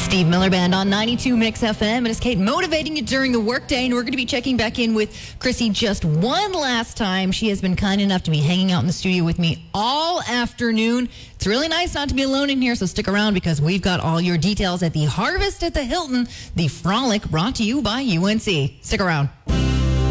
Steve Miller Band on 92 Mix FM. And it's Kate motivating you during the workday. And we're going to be checking back in with Chrissy just one last time. She has been kind enough to be hanging out in the studio with me all afternoon. It's really nice not to be alone in here, so stick around because we've got all your details at the Harvest at the Hilton, the Frolic brought to you by UNC. Stick around.